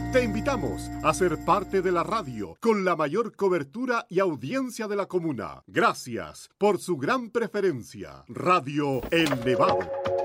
Te invitamos a ser parte de la radio con la mayor cobertura y audiencia de la comuna. Gracias por su gran preferencia. Radio El Nevado.